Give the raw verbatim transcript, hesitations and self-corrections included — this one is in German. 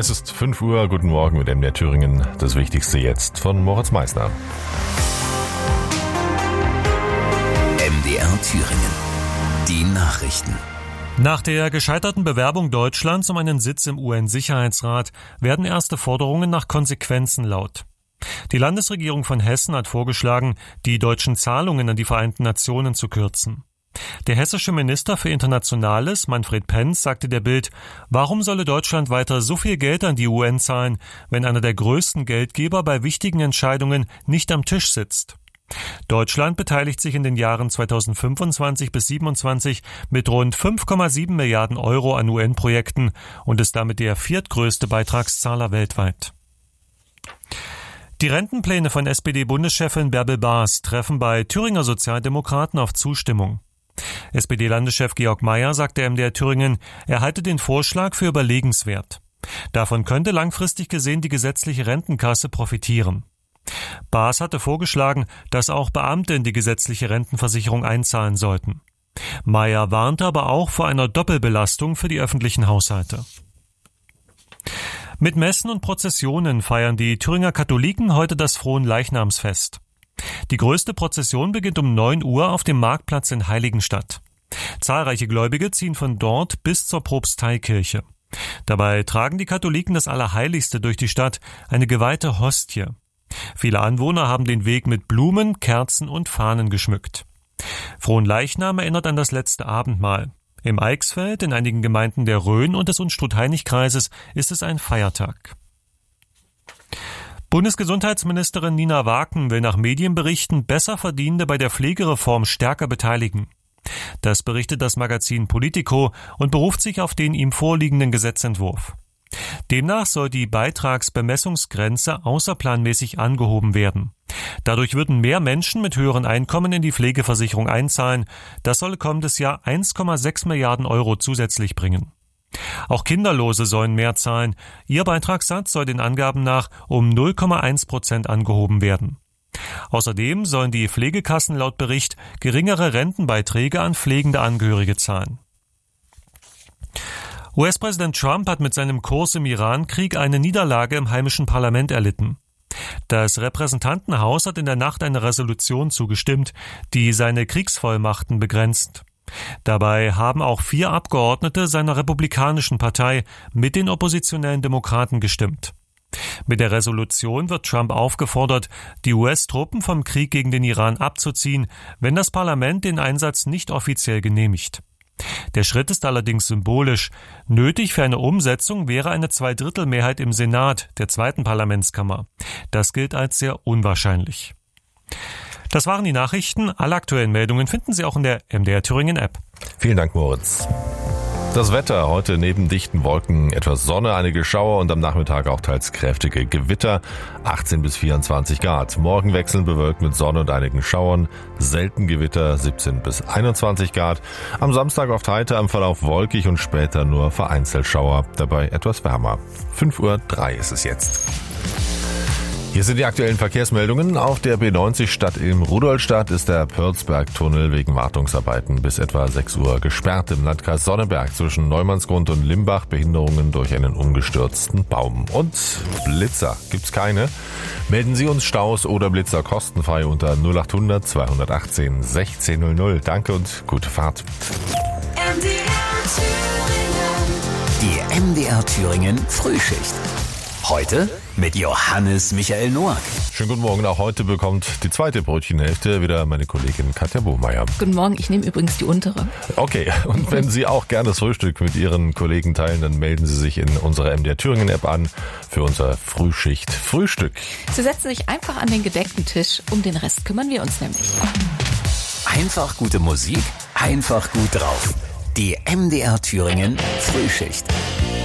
Es ist fünf Uhr, guten Morgen mit M D R Thüringen. Das Wichtigste jetzt von Moritz Meissner. M D R Thüringen. Die Nachrichten. Nach der gescheiterten Bewerbung Deutschlands um einen Sitz im U N-Sicherheitsrat werden erste Forderungen nach Konsequenzen laut. Die Landesregierung von Hessen hat vorgeschlagen, die deutschen Zahlungen an die Vereinten Nationen zu kürzen. Der hessische Minister für Internationales, Manfred Penz, sagte der Bild, warum solle Deutschland weiter so viel Geld an die U N zahlen, wenn einer der größten Geldgeber bei wichtigen Entscheidungen nicht am Tisch sitzt? Deutschland beteiligt sich in den Jahren zweitausendfünfundzwanzig bis siebenundzwanzig mit rund fünf Komma sieben Milliarden Euro an U N-Projekten und ist damit der viertgrößte Beitragszahler weltweit. Die Rentenpläne von S P D-Bundeschefin Bärbel Baas treffen bei Thüringer Sozialdemokraten auf Zustimmung. S P D-Landeschef Georg Mayer sagte M D R Thüringen, er halte den Vorschlag für überlegenswert. Davon könnte langfristig gesehen die gesetzliche Rentenkasse profitieren. Baas hatte vorgeschlagen, dass auch Beamte in die gesetzliche Rentenversicherung einzahlen sollten. Mayer warnte aber auch vor einer Doppelbelastung für die öffentlichen Haushalte. Mit Messen und Prozessionen feiern die Thüringer Katholiken heute das Fronleichnamsfest. Die größte Prozession beginnt um neun Uhr auf dem Marktplatz in Heiligenstadt. Zahlreiche Gläubige ziehen von dort bis zur Propsteikirche. Dabei tragen die Katholiken das Allerheiligste durch die Stadt, eine geweihte Hostie. Viele Anwohner haben den Weg mit Blumen, Kerzen und Fahnen geschmückt. Fronleichnam erinnert an das letzte Abendmahl. Im Eichsfeld, in einigen Gemeinden der Rhön und des Unstrut-Heinig-Kreises ist es ein Feiertag. Bundesgesundheitsministerin Nina Waken will nach Medienberichten Besserverdienende bei der Pflegereform stärker beteiligen. Das berichtet das Magazin Politico und beruft sich auf den ihm vorliegenden Gesetzentwurf. Demnach soll die Beitragsbemessungsgrenze außerplanmäßig angehoben werden. Dadurch würden mehr Menschen mit höheren Einkommen in die Pflegeversicherung einzahlen. Das soll kommendes Jahr eins Komma sechs Milliarden Euro zusätzlich bringen. Auch Kinderlose sollen mehr zahlen. Ihr Beitragssatz soll den Angaben nach um null Komma eins Prozent angehoben werden. Außerdem sollen die Pflegekassen laut Bericht geringere Rentenbeiträge an pflegende Angehörige zahlen. U S-Präsident Trump hat mit seinem Kurs im Iran-Krieg eine Niederlage im heimischen Parlament erlitten. Das Repräsentantenhaus hat in der Nacht eine Resolution zugestimmt, die seine Kriegsvollmachten begrenzt. Dabei haben auch vier Abgeordnete seiner Republikanischen Partei mit den oppositionellen Demokraten gestimmt. Mit der Resolution wird Trump aufgefordert, die U S-Truppen vom Krieg gegen den Iran abzuziehen, wenn das Parlament den Einsatz nicht offiziell genehmigt. Der Schritt ist allerdings symbolisch. Nötig für eine Umsetzung wäre eine Zweidrittelmehrheit im Senat, der zweiten Parlamentskammer. Das gilt als sehr unwahrscheinlich. Das waren die Nachrichten. Alle aktuellen Meldungen finden Sie auch in der M D R Thüringen App. Vielen Dank, Moritz. Das Wetter heute neben dichten Wolken etwas Sonne, einige Schauer und am Nachmittag auch teils kräftige Gewitter, achtzehn bis vierundzwanzig Grad. Morgen wechselnd bewölkt mit Sonne und einigen Schauern, selten Gewitter, siebzehn bis einundzwanzig Grad. Am Samstag oft heiter, am Verlauf wolkig und später nur vereinzelt Schauer, dabei etwas wärmer. fünf Uhr drei ist es jetzt. Hier sind die aktuellen Verkehrsmeldungen. Auf der B neunzig Stadt im Rudolstadt ist der Pörzberg-Tunnel wegen Wartungsarbeiten bis etwa sechs Uhr gesperrt. Im Landkreis Sonneberg zwischen Neumannsgrund und Limbach Behinderungen durch einen umgestürzten Baum. Und Blitzer gibt's keine. Melden Sie uns Staus oder Blitzer kostenfrei unter null acht hundert zweihundertachtzehn sechzehn null null. Danke und gute Fahrt. M D R Thüringen. Die M D R Thüringen Frühschicht. Heute mit Johannes Michael Noack. Schönen guten Morgen. Auch heute bekommt die zweite Brötchenhälfte wieder meine Kollegin Katja Bohmeier. Guten Morgen, ich nehme übrigens die untere. Okay, und wenn Sie auch gerne das Frühstück mit Ihren Kollegen teilen, dann melden Sie sich in unserer M D R Thüringen App an für unser Frühschicht Frühstück. Sie setzen sich einfach an den gedeckten Tisch, um den Rest kümmern wir uns nämlich. Einfach gute Musik, einfach gut drauf. Die M D R Thüringen Frühschicht.